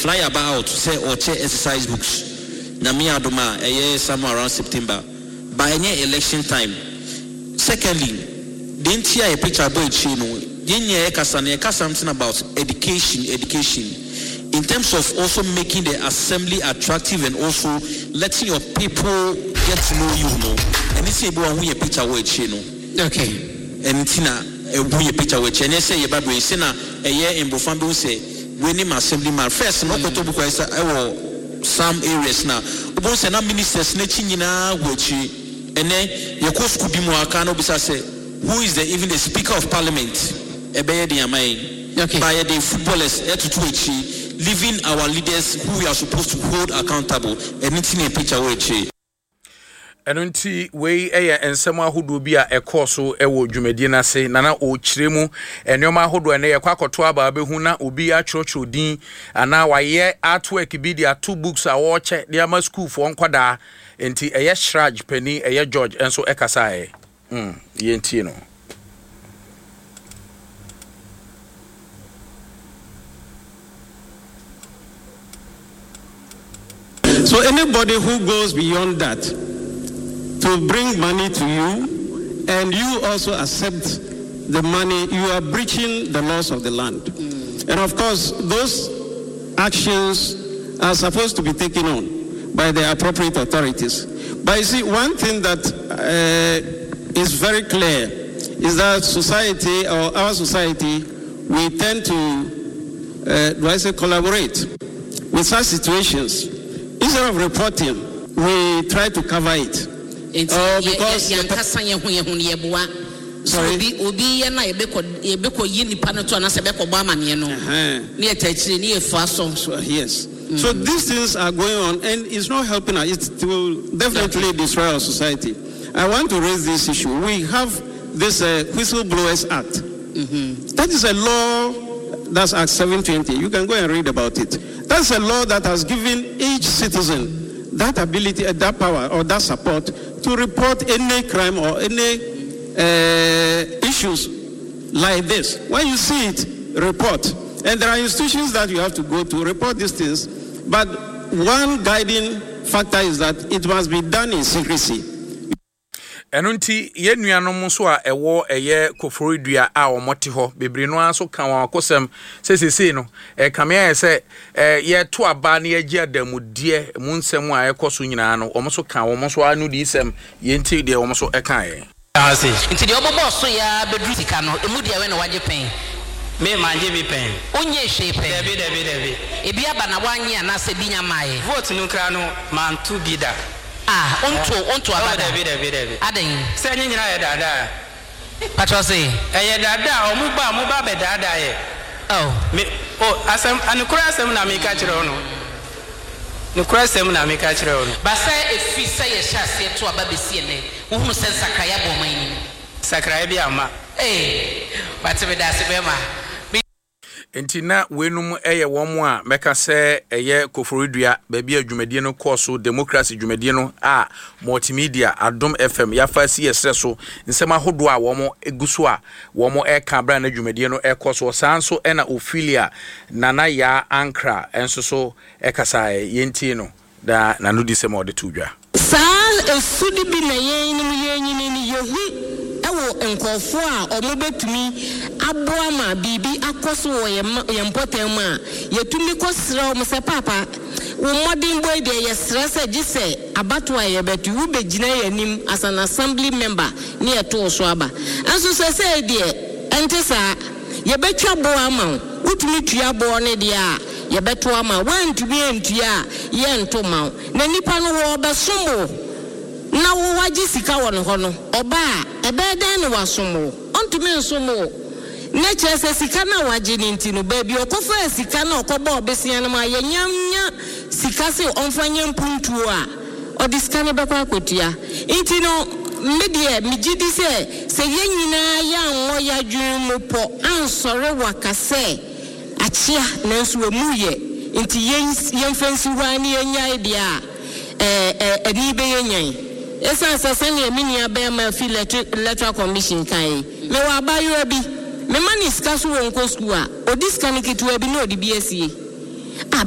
fly about say or check exercise books. Na me adoma somewhere around September. By any election time. Secondly, didn't hear a picture about chino. Didn't hear something about education. In terms of also making the assembly attractive and also letting your people get to know you, and it's about who a picture with chino. Okay. And Tina, who a picture with chino. Say about we say na a year in Bofambo say we name assembly man first. No koto because some areas now. Obon say na ministers ne chinyina wechi. And then your course could be more cano say who is even the Speaker of Parliament? By the footballers leaving our leaders who we are supposed to hold accountable and it's in a picture which Enunti we ensema ahodo bi a ekoso ewo dwumadi na se nana o kiremu enoma ahodo ene yakwakoto aba behu na obi achocho din ana waye artwork bi dia two books a wo che dia ma school for nkwada enti eye shraj pani eye George enso ekasa ye enti no. So anybody who goes beyond that to bring money to you and you also accept the money, you are breaching the laws of the land. And of course, those actions are supposed to be taken on by the appropriate authorities. But you see, one thing that is very clear is that society, or our society, we tend to, collaborate with such situations. Instead of reporting, we try to cover it. Because yes. So these things are going on and it's not helping us. It will definitely destroy our society. I want to raise this issue. We have this Whistleblowers Act. That is a law, that's Act 720. You can go and read about it. That's a law that has given each citizen that ability, that power, or that support to report any crime or any issues like this. When you see it, report. And there are institutions that you have to go to report these things. But one guiding factor is that it must be done in secrecy. Enunti ye nuanom so a ewo eye koforidua a omote ho bebre no aso kan wa kosem sesese no kamea se ye to aba na ye giadamudie mu nsem a ekoso nyina no omoso kan omoso anu di sem ye nti de omoso ekan ye ase nti de obobo so ya bedru sika no emu de we na waje pen me manje bi pen onye hwe pen debi ebi aba na wanye na se bi nyamaye vote no kra no mantu bida onto abada debi aden se nyina ye dada patrose ye dada o mu ba be dada ye me asem anukura asem na me ka kire ono nukura asem na me ka kire ono ba se efi se ye hya se to aba be sie ne wo hunu se sakraya bo man ni sakraya bi ama batebe da se be ma enti na wenum eye womo a meka se eye koforidua baabi adwumadie no course democracy dwumadie no multimedia Adom FM ya fa si yesre so nsema hodo a womo eguso a womo eka bra na dwumadie no ekoso sanso ena Ophelia nana ya ankra enso so ekasa yenti no da nanu di sema ode tudwa sal esudi bi na yenyi ni yehu ewo enkofo a omobetumi aboa ma bibi akoso wo yempotem ma yetumi kosra o mse papa wo modern boy de yesra se gise abato a yebetu wo begina yanim as an assembly member ne eto so aba anso se de entesa yebetwa boa ma wutumi tua boa ne de a yebeto ama wantumi entua ye ntoma na nipa no wo besomo na wo waji sika won ho no oba ebeden ne wasomo ontumi nsomo na chese sika na waji ni ntino baby okofa sika na okoba obesia na ma yanyanya sika se onfanya mpuntu a odiska ne bekwa kotua ntino media migidi se yenyina ya nwo ya dwumu po ansore wakase achia nanso wamuye nti yemfansi wani yenya dia ani be yenyan esa sasa ne mini abema fi electoral commission kai me wa bayo abi me mani ska so won ko school a odiska ne kitu abi no odi biesie